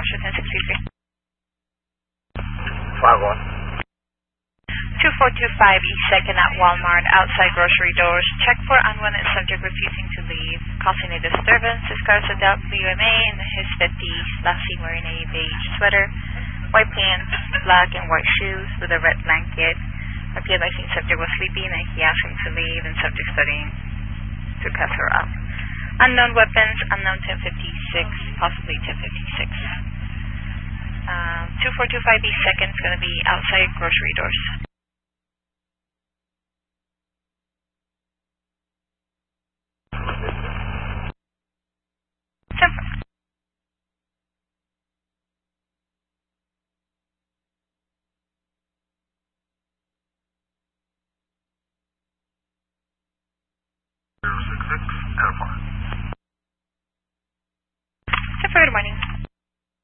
Washington 633. Fargo. 2425 East 2nd at Walmart, outside grocery doors. Check for unwanted subject refusing to leave, causing a disturbance. This car is a WMA in his 50s, last seen wearing a beige sweater, white pants, black and white shoes with a red blanket. Appeared like the subject was sleeping and he asked him to leave, and subject studying to cut her up. Unknown weapons, unknown 1056, possibly 1056. 2425 East 2nd is going to be outside grocery doors. Good morning.